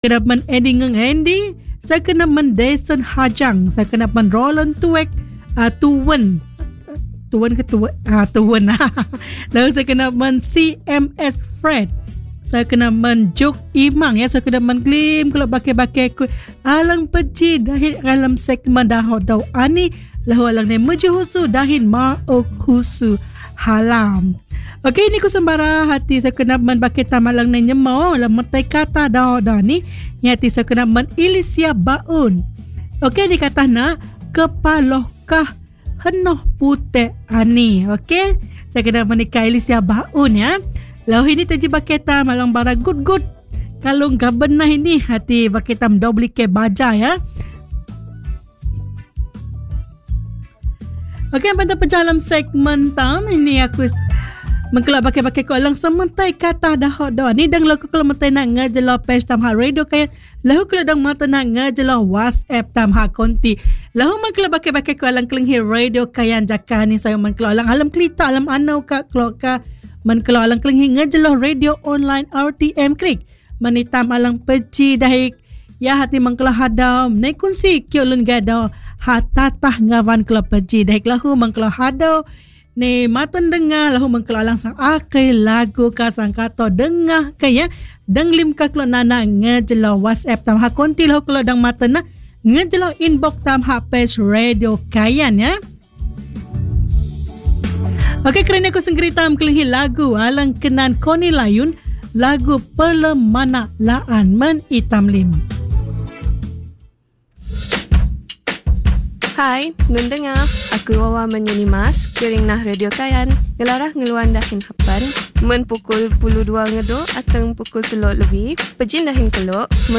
kena man Eddie ngeng Andy, saya kena man Dyson Hajang, saya kena man Roland Tuek, Tuwen ke Tuwen, Tuwen. Lalu saya kena man CMS Fred, saya kena man Jok Imang ya, saya kena man Glim kalau bakai-bakai ku alang peji dahil alam segmen daw ani lahu alang ne mejuhusu dahin ma'ok husu halam. Okey, ni ku sembara hati saya kena man bakai tamalang ne nyemau la metai kata daw ni hati saya kena man Ilisia Baun. Okey, ni kata na kepalohkah henoh putih ani. Okey, saya kena menikah Ilisia Baun ya. Lalu ini terjadi baketa malang bara good kalau enggak benar ini hati baketa dah beli ke baja ya. Okey, pada pejalan segmen tam ini aku mengkelak pakai ko lang sementai kata dah ni dang laku kalau mentai nak ngejelo page tam ha radio kaya lahu kalau dang mata nak ngejelo WhatsApp tam ha konti lahu mengkelak pakai ko lang kelinghi radio kaya jaka ni saya mengkelak lang alam klita alam anau ka kloka mengkelak lang kelinghi ngejelo radio online RTM klik manitam alang peci dahik ya hati mengkelak hadam naik kunsi kiolun gado ha tatah ngawan kelak peci dahik lahu mengkelak hadau ni matan dengar lahu mengkelalang sang akai lagu kasang kato dengar kaya denglim ka klo nana ngejelo WhatsApp tam ha konti lahu klo dang matan na ngejelo inbox tam ha page radio kayan ya. Okey, kerana aku senggeritam kelinghi lagu alang kenan Koni Layun lagu Pelemana Laan Men Itam Lim. Hai, nun dengar. Aku Wawa Menyeni Mas, kering nah Radio Kayan, ngelarah ngeluan dahin hapan, men pukul 12 ngedo atau pukul 3 lebih, pejin dahin kelok,